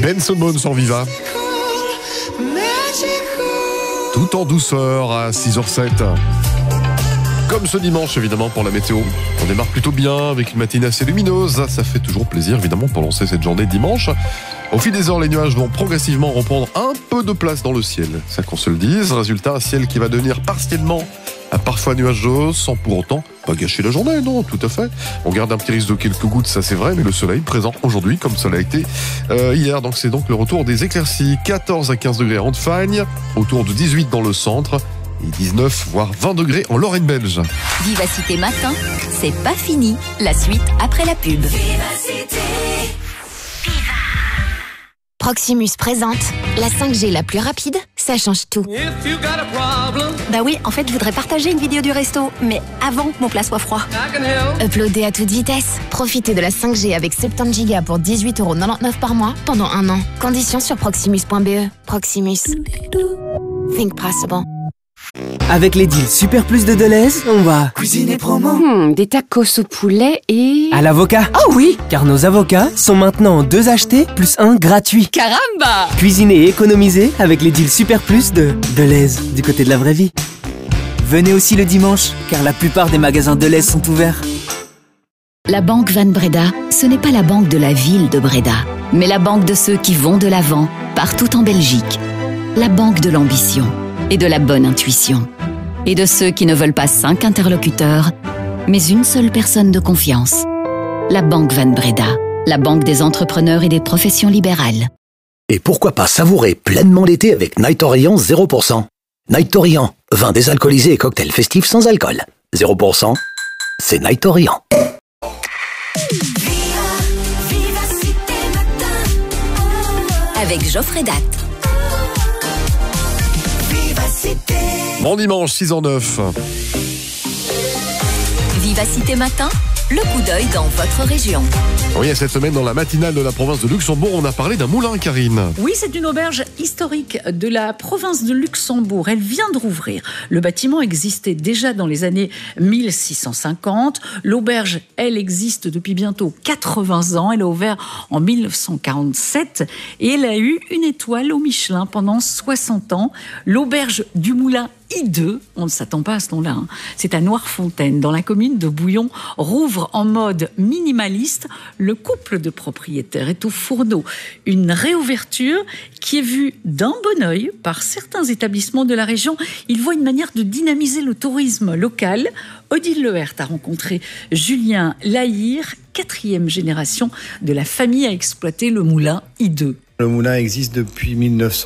Benson Bones sur Viva. Tout en douceur à 6h07. Comme ce dimanche, évidemment, pour la météo. On démarre plutôt bien avec une matinée assez lumineuse. Ça fait toujours plaisir, évidemment, pour lancer cette journée de dimanche. Au fil des heures, les nuages vont progressivement reprendre un peu de place dans le ciel. Ça qu'on se le dise. Résultat, un ciel qui va devenir partiellement parfois nuageux, sans pour autant pas gâcher la journée, non, tout à fait. On garde un petit risque de quelques gouttes, ça c'est vrai, mais le soleil présent aujourd'hui, comme ça l'a été hier. Donc c'est donc le retour des éclaircies. 14 à 15 degrés à Hondefagne, autour de 18 dans le centre, et 19 voire 20 degrés en Lorraine belge. Vivacité matin, c'est pas fini. La suite après la pub. Vivacité. Proximus présente la 5G la plus rapide, ça change tout. Bah oui, en fait, je voudrais partager une vidéo du resto, mais avant que mon plat soit froid. Uploader à toute vitesse. Profitez de la 5G avec 70 Go pour 18,99€ par mois pendant 1 an. Conditions sur proximus.be. Proximus. Think possible. Avec les deals Super Plus de Deleuze, on va cuisiner promo. Des tacos au poulet et... à l'avocat. Oh oui! Car nos avocats sont maintenant 2 achetés plus 1 gratuit. Caramba! Cuisiner et économiser avec les deals Super Plus de Deleuze, du côté de la vraie vie. Venez aussi le dimanche, car la plupart des magasins Deleuze sont ouverts. La Banque Van Breda, ce n'est pas la banque de la ville de Breda, mais la banque de ceux qui vont de l'avant, partout en Belgique. La banque de l'ambition et de la bonne intuition. Et de ceux qui ne veulent pas 5 interlocuteurs, mais une seule personne de confiance. La Banque Van Breda, la banque des entrepreneurs et des professions libérales. Et pourquoi pas savourer pleinement l'été avec Night Orient 0%. Night Orient, vin désalcoolisé et cocktail festif sans alcool. 0%, c'est Night Orient. Avec Geoffrey Datt. Bon dimanche, 6h09. Vivacité matin, le coup d'œil dans votre région. Oui, cette semaine, dans la matinale de la province de Luxembourg, on a parlé d'un moulin, Karine. Oui, c'est une auberge historique de la province de Luxembourg. Elle vient de rouvrir. Le bâtiment existait déjà dans les années 1650. L'auberge, elle, existe depuis bientôt 80 ans. Elle a ouvert en 1947 et elle a eu une étoile au Michelin pendant 60 ans. L'auberge du Moulin I2, on ne s'attend pas à ce nom-là, hein. C'est à Noirefontaine, dans la commune de Bouillon, rouvre en mode minimaliste. Le couple de propriétaires est au fourneau. Une réouverture qui est vue d'un bon œil par certains établissements de la région. Ils voient une manière de dynamiser le tourisme local. Odile Lehert a rencontré Julien Lahire, 4e génération de la famille à exploiter le moulin I2. Le moulin existe depuis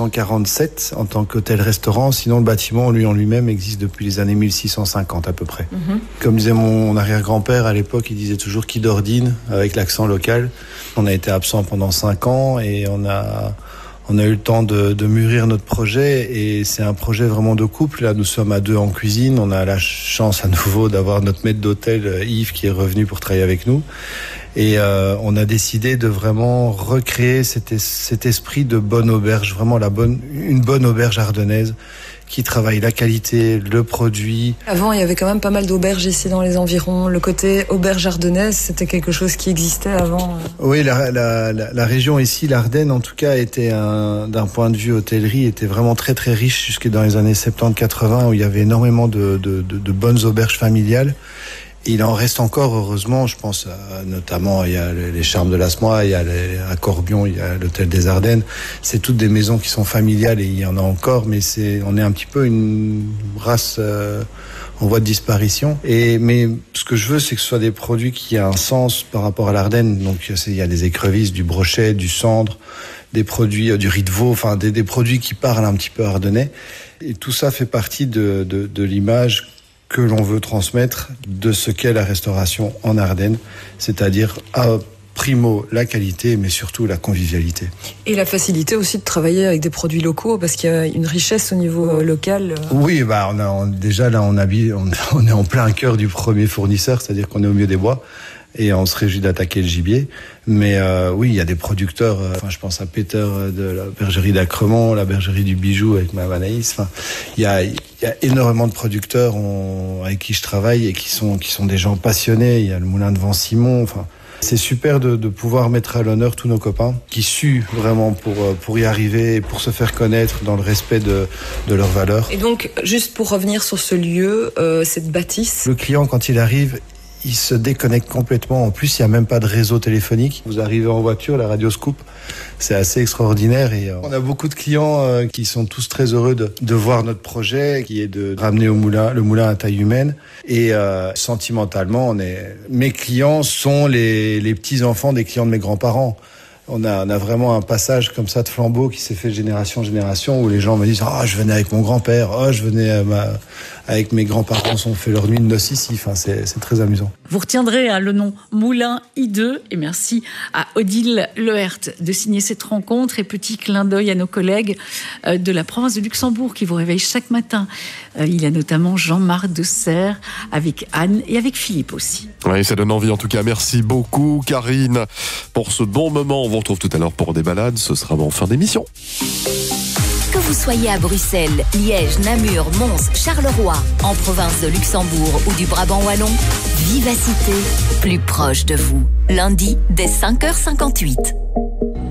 1947 en tant qu'hôtel-restaurant. Sinon, le bâtiment, lui en lui-même, existe depuis les années 1650 à peu près. Comme disait mon arrière-grand-père à l'époque, il disait toujours qui d'ordine avec l'accent local. On a été absent pendant 5 ans et on a eu le temps de mûrir notre projet et c'est un projet vraiment de couple. Là, nous sommes à 2 en cuisine. On a la chance à nouveau d'avoir notre maître d'hôtel, Yves, qui est revenu pour travailler avec nous. Et on a décidé de vraiment recréer cet esprit de bonne auberge, vraiment une bonne auberge ardennaise qui travaille la qualité, le produit. Avant, il y avait quand même pas mal d'auberges ici dans les environs. Le côté auberge ardennaise, c'était quelque chose qui existait avant. Oui, la région ici, l'Ardenne en tout cas, était d'un point de vue hôtellerie, était vraiment très très riche jusque dans les années 70-80 où il y avait énormément de bonnes auberges familiales. Il en reste encore, heureusement, je pense notamment, il y a les Charmes de l'Asmois, il y a à Corbion, il y a l'Hôtel des Ardennes. C'est toutes des maisons qui sont familiales et il y en a encore, mais on est un petit peu une race en voie de disparition. Mais ce que je veux, c'est que ce soit des produits qui aient un sens par rapport à l'Ardenne. Donc il y a des écrevisses, du brochet, du cendre, des produits, du riz de veau, enfin des produits qui parlent un petit peu ardennais. Et tout ça fait partie de l'image que l'on veut transmettre de ce qu'est la restauration en Ardennes, c'est-à-dire primo la qualité, mais surtout la convivialité. Et la facilité aussi de travailler avec des produits locaux, parce qu'il y a une richesse au niveau local. Oui, déjà là, on est en plein cœur du premier fournisseur, c'est-à-dire qu'on est au milieu des bois. Et on se réjouit d'attaquer le gibier. Mais oui, il y a des producteurs. Je pense à Peter de la bergerie d'Acremont, la bergerie du Bijou avec ma Anaïs. Il y a énormément de producteurs avec qui je travaille et qui sont des gens passionnés. Il y a le moulin de Vent-Simon. C'est super de pouvoir mettre à l'honneur tous nos copains qui suent vraiment pour y arriver et pour se faire connaître dans le respect de leurs valeurs. Et donc, juste pour revenir sur ce lieu, cette bâtisse. Le client, quand il arrive, il se déconnecte complètement. En plus, il n'y a même pas de réseau téléphonique. vous arrivez en voiture, la radio se coupe. C'est assez extraordinaire et on a beaucoup de clients qui sont tous très heureux de voir notre projet qui est de ramener le moulin à taille humaine. Et sentimentalement, mes clients sont les petits-enfants des clients de mes grands-parents. On a vraiment un passage comme ça de flambeau qui s'est fait de génération en génération où les gens me disent « Ah, je venais avec mon grand-père, je venais avec mes grands-parents, on fait leur nuit de noces ici. » Enfin, c'est très amusant. Vous retiendrez le nom Moulin I2 et merci à Odile Lehert de signer cette rencontre et petit clin d'œil à nos collègues de la province de Luxembourg qui vous réveillent chaque matin. Il y a notamment Jean-Marc de Serres avec Anne et avec Philippe aussi. Oui, ça donne envie en tout cas. Merci beaucoup Karine pour ce bon moment. On vous retrouve tout à l'heure pour des balades. Ce sera en fin d'émission. Que vous soyez à Bruxelles, Liège, Namur, Mons, Charleroi, en province de Luxembourg ou du Brabant wallon, Vivacité, plus proche de vous. Lundi, dès 5h58.